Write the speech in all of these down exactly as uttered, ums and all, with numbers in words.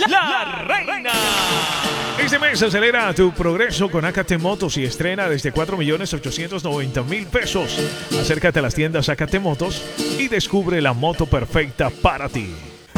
La Reina. Este mes acelera tu progreso con Acate Motos y estrena desde cuatro millones ochocientos noventa mil pesos. Acércate a las tiendas Acate Motos y descubre la moto perfecta para ti.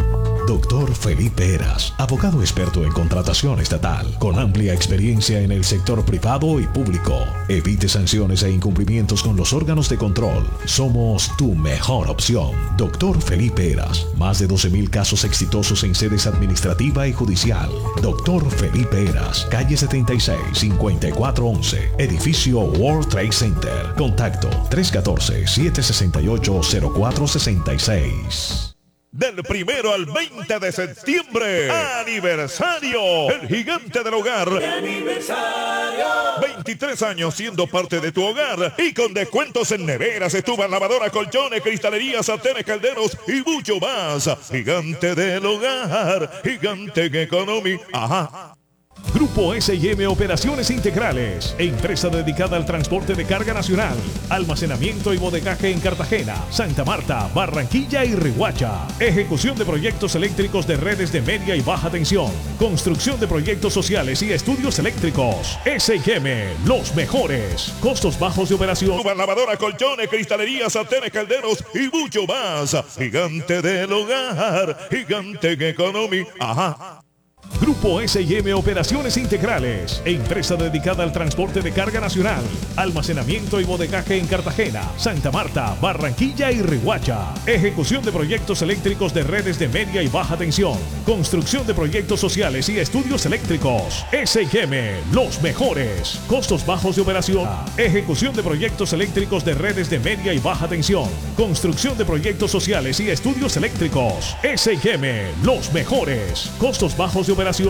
Doctor Felipe Heras, abogado experto en contratación estatal, con amplia experiencia en el sector privado y público. Evite sanciones e incumplimientos con los órganos de control. Somos tu mejor opción. Doctor Felipe Heras, más de doce mil casos exitosos en sedes administrativa y judicial. Doctor Felipe Heras, calle setenta y seis, cincuenta y cuatro once, edificio World Trade Center. Contacto tres uno cuatro, siete seis ocho, cero cuatro seis seis. Del primero al veinte de septiembre, aniversario, el gigante del hogar. ¡Aniversario! veintitrés años siendo parte de tu hogar y con descuentos en neveras, estufas, lavadoras, colchones, cristalerías, sartenes, calderos y mucho más. Gigante del hogar, gigante economy. Ajá. Grupo S y M Operaciones Integrales, empresa dedicada al transporte de carga nacional, almacenamiento y bodegaje en Cartagena, Santa Marta, Barranquilla y Riohacha. Ejecución de proyectos eléctricos de redes de media y baja tensión, construcción de proyectos sociales y estudios eléctricos. S y M, los mejores, costos bajos de operación. Lavadora, colchones, cristalerías, sartenes, calderos y mucho más. Gigante del hogar, gigante economy. Ajá. Grupo S y M Operaciones Integrales, empresa dedicada al transporte de carga nacional, almacenamiento y bodegaje en Cartagena, Santa Marta, Barranquilla y Riohacha. Ejecución de proyectos eléctricos de redes de media y baja tensión, construcción de proyectos sociales y estudios eléctricos. S y M, los mejores, costos bajos de operación. Ejecución de proyectos eléctricos de redes de media y baja tensión, construcción de proyectos sociales y estudios eléctricos. S y M, los mejores, costos bajos de operación.